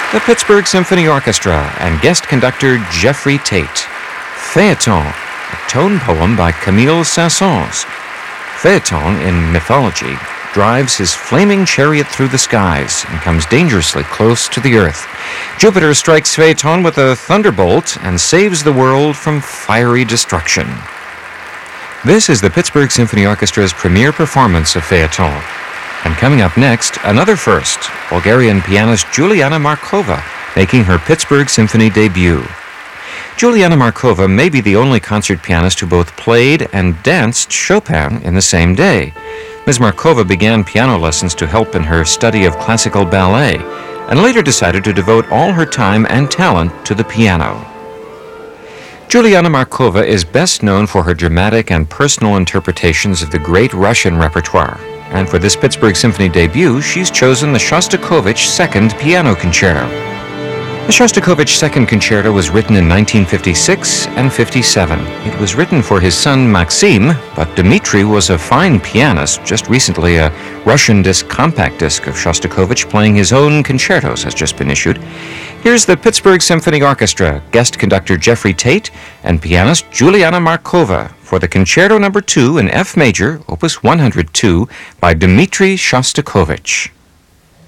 The Pittsburgh Symphony Orchestra and guest conductor Jeffrey Tate. Phaeton, a tone poem by Camille Saint-Saëns. Phaeton, in mythology, drives his flaming chariot through the skies and comes dangerously close to the earth. Jupiter strikes Phaeton with a thunderbolt and saves the world from fiery destruction. This is the Pittsburgh Symphony Orchestra's premiere performance of Phaeton. And coming up next, another first, Bulgarian pianist Juliana Markova making her Pittsburgh Symphony debut. Juliana Markova may be the only concert pianist who both played and danced Chopin in the same day. Ms. Markova began piano lessons to help in her study of classical ballet, and later decided to devote all her time and talent to the piano. Juliana Markova is best known for her dramatic and personal interpretations of the great Russian repertoire, and for this Pittsburgh Symphony debut, she's chosen the Shostakovich Second Piano Concerto. The Shostakovich Second Concerto was written in 1956 and 57. It was written for his son Maxim, but Dmitri was a fine pianist. Just recently, a Russian compact disc of Shostakovich playing his own concertos has just been issued. Here's the Pittsburgh Symphony Orchestra, guest conductor Jeffrey Tate, and pianist Juliana Markova for the Concerto No. 2 in F major, Opus 102, by Dmitri Shostakovich.